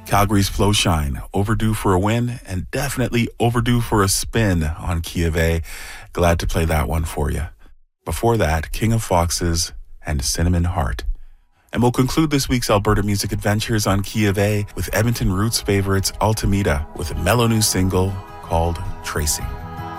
Calgary's Flow Shine, overdue for a win and definitely overdue for a spin on Key of A. Glad to play that one for you. Before that, King of Foxes and Cinnamon Heart. And we'll conclude this week's Alberta Music Adventures on Key of A with Edmonton Roots favorites Altameda with a mellow new single called Tracing.